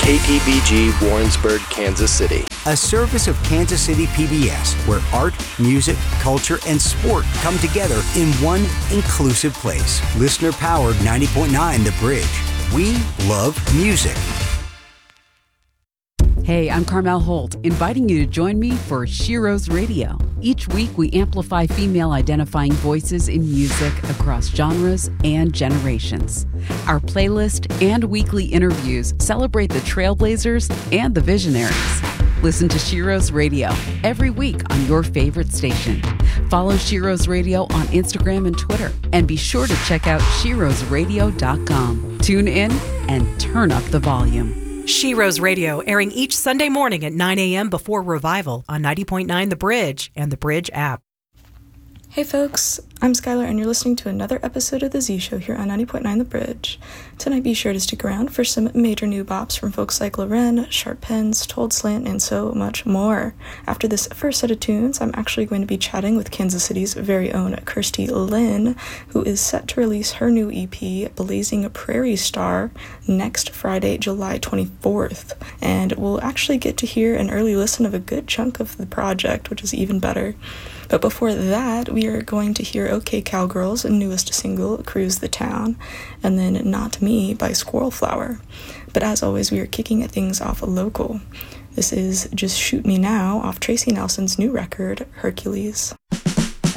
KPBG Warrensburg, Kansas City. A service of Kansas City PBS, where art, music, culture, and sport come together in one inclusive place. Listener-powered 90.9 The Bridge. We love music. Hey, I'm Carmel Holt, inviting you to join me for Shiro's Radio. Each week, we amplify female-identifying voices in music across genres and generations. Our playlist and weekly interviews celebrate the trailblazers and the visionaries. Listen to Shiro's Radio every week on your favorite station. Follow Shiro's Radio on Instagram and Twitter, and be sure to check out shirosradio.com. Tune in and turn up the volume. Shiro's Radio, airing each Sunday morning at 9 a.m. before Revival on 90.9 The Bridge and The Bridge app. Hey folks, I'm Skylar and you're listening to another episode of The Z Show here on 90.9 The Bridge. Tonight be sure to stick around for some major new bops from folks like Loren, Sharp Pens, Told Slant, and so much more. After this first set of tunes, I'm actually going to be chatting with Kansas City's very own Kirstie Lynn, who is set to release her new EP, Blazing Prairie Star, next Friday, July 24th. And we'll actually get to hear an early listen of a good chunk of the project, which is even better. But before that, we are going to hear OK Cowgirl's newest single, Cruise the Town, and then Not Me by Squirrel Flower. But as always, we are kicking things off local. This is Just Shoot Me Now off Tracy Nelson's new record, Hercules.